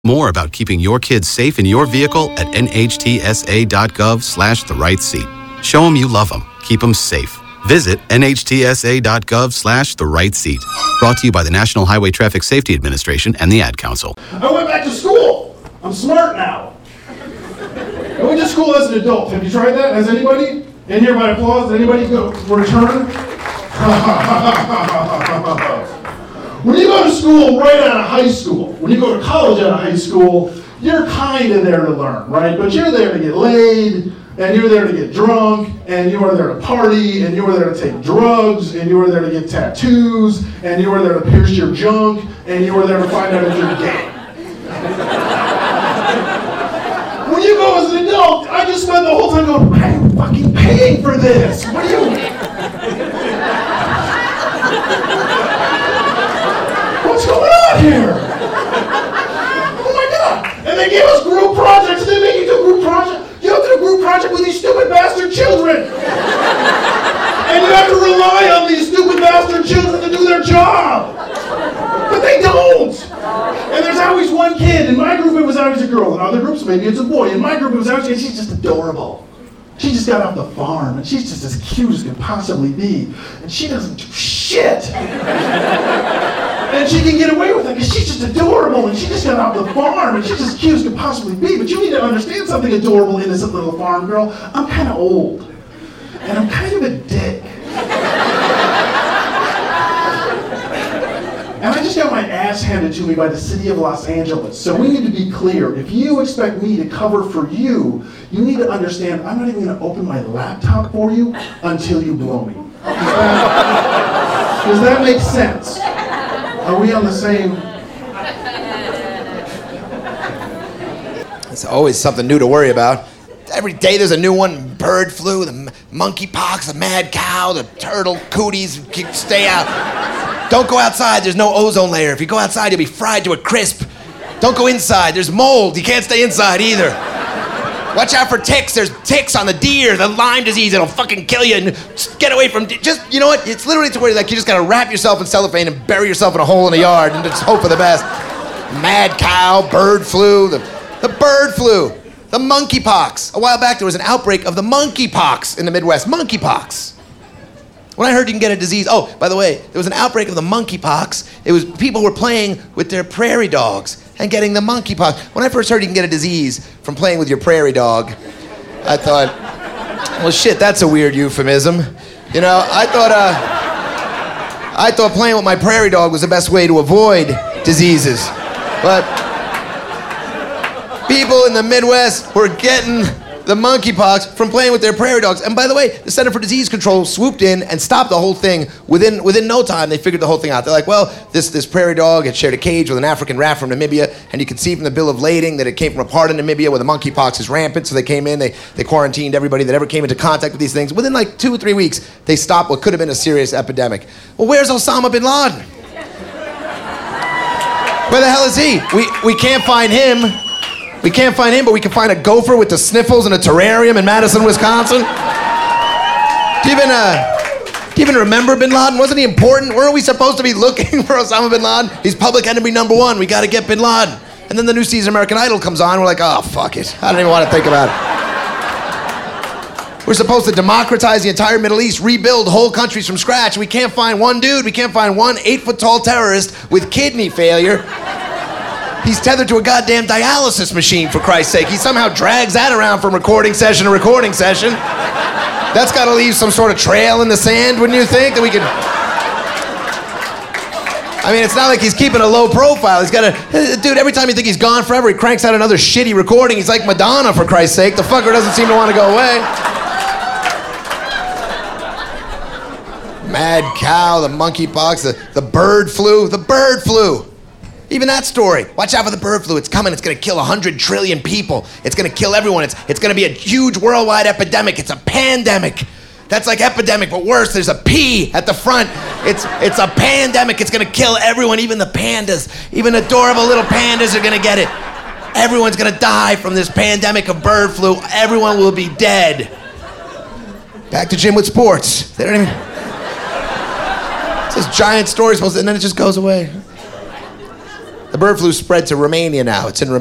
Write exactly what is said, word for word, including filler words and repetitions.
More about keeping your kids safe in your vehicle at nhtsa.gov slash the right seat. Show them you love them. Keep them safe. Visit nhtsa.gov slash the right seat. Brought to you by the National Highway Traffic Safety Administration and the Ad Council. I went back to school. I'm smart now. I went to school as an adult. Have you tried that? Has anybody? In here by applause. Anybody go return? When you go to school right out of high school, when you go to college out of high school, you're kind of there to learn, right? But you're there to get laid, and you're there to get drunk, and you are there to party, and you are there to take drugs, and you are there to get tattoos, and you are there to pierce your junk, and you are there to find out if you're gay. When you go as an adult, I just spent the whole time going, I'm fucking paying for this. What do you... What's going on here? Oh my God. And they gave us group projects. They make you do group projects. You have to do a group project with these stupid bastard children. And you have to rely on these stupid bastard children to do their job. But they don't. And there's always one kid. In my group, it was always a girl. In other groups, maybe it's a boy. In my group, it was always, and she's just adorable. She just got off the farm, and she's just as cute as can possibly be. And she doesn't do shit. And she can get away with it because she's just adorable, and she just got off the farm, and she's as cute as can possibly be. But you need to understand something, adorable, innocent little farm girl. I'm kind of old, and I'm kind of a dick. And I just got my ass handed to me by the city of Los Angeles. So we need to be clear. If you expect me to cover for you, you need to understand I'm not even going to open my laptop for you until you blow me. Does that, does that make sense? Are we on the same... It's always something new to worry about. Every day there's a new one. Bird flu, the monkeypox, the mad cow, the turtle cooties. Stay out. Don't go outside, there's no ozone layer. If you go outside, you'll be fried to a crisp. Don't go inside, there's mold. You can't stay inside either. Watch out for ticks. There's ticks on the deer, the Lyme disease, it'll fucking kill you. And just get away from, just, you know what? It's literally to where like you just gotta wrap yourself in cellophane and bury yourself in a hole in the yard and just hope for the best. Mad cow, bird flu, the, the bird flu, the monkeypox. A while back there was an outbreak of the monkeypox in the Midwest. Monkeypox. When I heard you can get a disease, oh, by the way, there was an outbreak of the monkeypox. It was people were playing with their prairie dogs and getting the monkeypox. When I first heard you can get a disease from playing with your prairie dog, I thought, well, shit, that's a weird euphemism. You know, I thought, uh, I thought playing with my prairie dog was the best way to avoid diseases. But people in the Midwest were getting the monkeypox from playing with their prairie dogs. And by the way, the Center for Disease Control swooped in and stopped the whole thing. Within within no time, they figured the whole thing out. They're like, well, this, this prairie dog had shared a cage with an African rat from Namibia, and you can see from the bill of lading that it came from a part of Namibia where the monkeypox is rampant. So they came in, they, they quarantined everybody that ever came into contact with these things. Within like two or three weeks, they stopped what could have been a serious epidemic. Well, where's Osama bin Laden? Where the hell is he? We, we can't find him. We can't find him, but we can find a gopher with the sniffles in a terrarium in Madison, Wisconsin. Do you even, uh, do you even remember bin Laden? Wasn't he important? Weren't we supposed to be looking for Osama bin Laden? He's public enemy number one. We got to get bin Laden. And then the new season of American Idol comes on. We're like, oh, fuck it. I don't even want to think about it. We're supposed to democratize the entire Middle East, rebuild whole countries from scratch. We can't find one dude. We can't find one eight-foot-tall terrorist with kidney failure. He's tethered to a goddamn dialysis machine, for Christ's sake. He somehow drags that around from recording session to recording session. That's got to leave some sort of trail in the sand, wouldn't you think? That we could... I mean, it's not like he's keeping a low profile. He's got a... Dude, every time you think he's gone forever, he cranks out another shitty recording. He's like Madonna, for Christ's sake. The fucker doesn't seem to want to go away. Mad cow, the monkeypox, the, the bird flu. The bird flu. Even that story. Watch out for the bird flu. It's coming. It's going to kill one hundred trillion people. It's going to kill everyone. It's, it's going to be a huge worldwide epidemic. It's a pandemic. That's like epidemic, but worse. There's a P at the front. It's, it's a pandemic. It's going to kill everyone, even the pandas. Even adorable little pandas are going to get it. Everyone's going to die from this pandemic of bird flu. Everyone will be dead. Back to Jim with sports. They don't even... It's this giant story, supposed to, and then it just goes away. The bird flu spread to Romania now. It's in